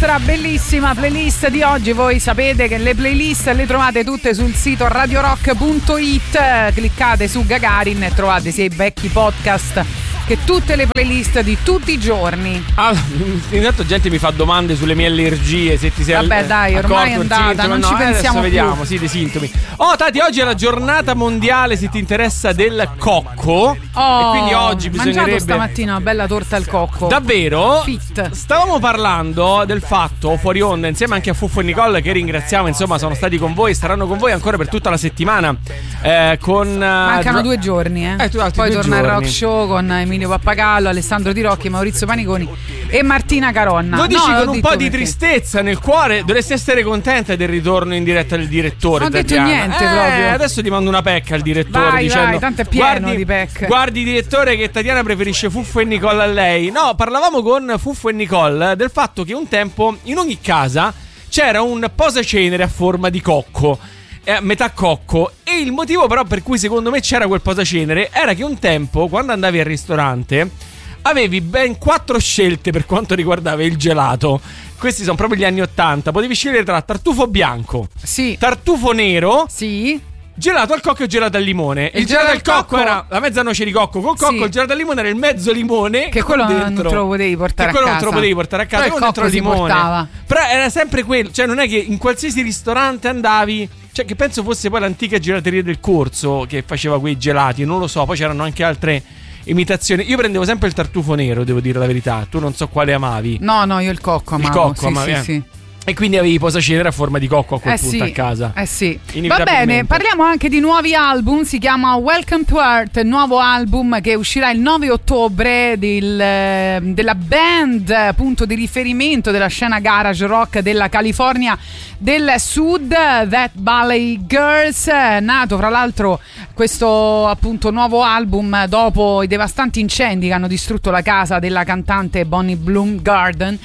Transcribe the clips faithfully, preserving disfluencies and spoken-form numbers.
nostra bellissima playlist di oggi. Voi sapete che le playlist le trovate tutte sul sito radio rock punto it. Cliccate su Gagarin e trovate sia i vecchi podcast che tutte le playlist di tutti i giorni. Ah, intanto gente mi fa domande sulle mie allergie, se ti sei Vabbè all- dai, ormai è andata, sintomo. non no, ci eh, pensiamo adesso più. vediamo, sì, dei sintomi. Oh Tati, oggi è la giornata mondiale, se ti interessa, del cocco. Oh, e quindi oggi bisognerebbe... mangiato stamattina una bella torta al cocco. Davvero? Fit. Stavamo parlando del fatto, fuori onda, insieme anche a Fuffo e Nicole, che ringraziamo, insomma, sono stati con voi, staranno con voi ancora per tutta la settimana. Eh, con uh, Mancano dro- due giorni, eh. eh tu, Poi due torna il giorni. rock show con Emilio Pappagallo, Alessandro Tirocchi, Maurizio Paniconi e Martina Caronna. Lo dici No, con l'ho un detto po' di perché. tristezza nel cuore. Dovresti essere contenta del ritorno in diretta del direttore. Non ho detto Tatiana. niente eh, proprio. Adesso ti mando una pecca al direttore, Vai, dicendo: vai, tanto è pieno guardi, di pecche. Guardi, direttore, che Tatiana preferisce Fuffo e Nicole a lei. No, parlavamo con Fuffo e Nicole del fatto che un tempo in ogni casa c'era un posacenere a forma di cocco, eh, metà cocco. E il motivo però per cui secondo me c'era quel posacenere era che un tempo, quando andavi al ristorante, avevi ben quattro scelte per quanto riguardava il gelato. Questi sono proprio gli anni ottanta. Potevi scegliere tra tartufo bianco, Sì. tartufo nero, Sì. gelato al cocco e gelato al limone. Il, Il gelato al gelato al cocco cocco era la mezza noce di cocco col cocco, Sì. il gelato al limone era il mezzo limone. Che con quello non dentro- te lo potevi portare che a quello casa. non te lo potevi portare a casa, Però il con dentro cocco il si limone. portava. Però era sempre quello, cioè non è che in qualsiasi ristorante andavi, cioè che penso fosse poi l'antica gelateria del Corso che faceva quei gelati, non lo so, poi c'erano anche altre imitazioni. Io prendevo sempre il tartufo nero, devo dire la verità. Tu non so quale amavi. No, no, io il cocco amavo. Il cocco, sì, amavi, sì, eh. sì. E quindi avevi posacenere a forma di cocco a quel Eh punto sì, a casa. eh sì. Va Inevitabilmente. bene, parliamo anche di nuovi album. Si chiama Welcome to Earth, nuovo album che uscirà il nove ottobre del, eh, della band, punto di riferimento della scena garage rock della California del Sud, That Valley Girls. Nato fra l'altro questo appunto nuovo album dopo i devastanti incendi che hanno distrutto la casa della cantante Bonnie Bloomgarden.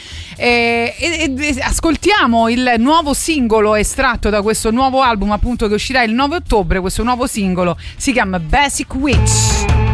E, e, e ascoltiamo il nuovo singolo estratto da questo nuovo album appunto che uscirà il nove ottobre. Questo nuovo singolo si chiama Basic Witch.